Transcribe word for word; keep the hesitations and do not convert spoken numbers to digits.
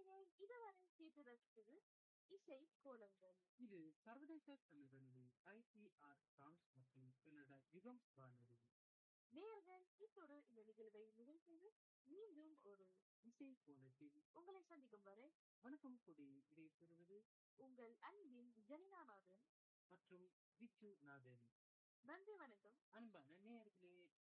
நீங்கள் இதுவரை கேட்டு ரசித்தது இசை கோலங்கள். இது சர்வதேச தமிழ் வானொலி ஐசிஆர் பிரான்ஸ் மற்றும் கனடா யுகம் வானொலி. நேயர்கள் இத்தோடு இந்த நிகழ்வை நிகழ்ச்சியில் மீண்டும் ஒரு இசை கோலத்தில் உங்களை சந்திக்கும் வரை வணக்கம் கூடி இடைபெறுவது உங்கள் அன்பின் ஜெனினாநாதன். மற்றும் விச்சு நாதன். நன்றி, வணக்கம். அன்பான நேயர்களே,